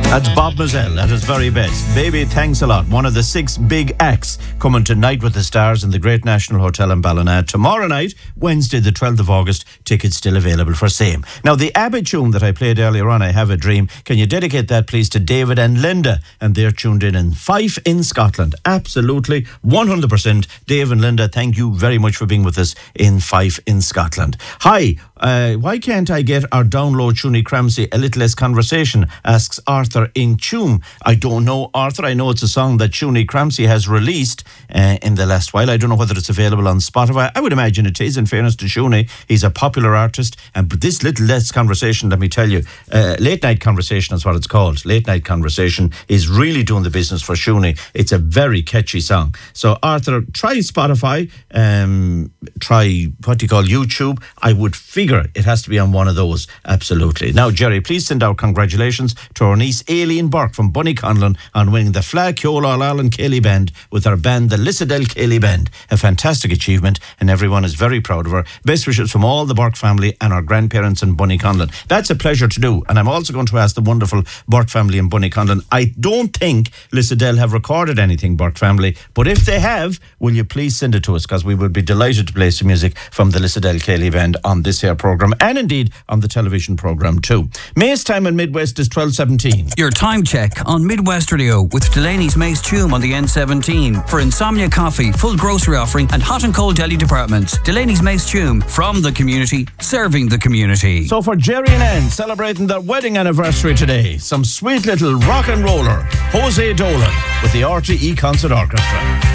That's Bob Mazel at his very best. Baby, thanks a lot. One of the 6 big acts coming tonight with the Stars in the Great National Hotel in Ballina. Tomorrow night, Wednesday the 12th of August, tickets still available for same. Now, the ABBA tune that I played earlier on, I Have a Dream, can you dedicate that please to David and Linda? And they're tuned in Fife in Scotland. Absolutely, 100%. Dave and Linda, thank you very much for being with us in Fife in Scotland. Hi, why can't I get our download Tunie Cramsey A Little Less Conversation, asks Arthur in Tuam. I don't know, Arthur. I know it's a song that Tunie Cramsey has released in the last while. I don't know whether it's available on Spotify. I would imagine it is, in fairness to Tunie. He's a popular artist. And this Little Less Conversation, let me tell you, Late Night Conversation is what it's called. Late Night Conversation is really doing the business for Tunie. It's a very catchy song. So, Arthur, try Spotify, try what you call YouTube. I would figure it has to be on one of those. Absolutely. Now, Jerry, please send out congratulations to our niece Aileen Burke from Bunnyconlon on winning the Fleadh Cheoil All Ireland Céilí Band with her band, the Lissadell Céilí Band. A fantastic achievement, and everyone is very proud of her. Best wishes from all the Burke family and our grandparents in Bunnyconlon. That's a pleasure to do, and I'm also going to ask the wonderful Burke family in Bunnyconlon. I don't think Lissadell have recorded anything, Burke family, but if they have, will you please send it to us, because we would be delighted to play some music from the Lissadell Céilí Band on this here programme, and indeed on the television programme too. May's time in Midwest is 12:17. Your time check on Midwest Radio with Delaney's Mace Tuam on the N17. For Insomnia Coffee, full grocery offering and hot and cold deli departments. Delaney's Mace Tuam, from the community, serving the community. So for Jerry and Ann celebrating their wedding anniversary today, some sweet little rock and roller, Jose Dolan with the RTE Concert Orchestra.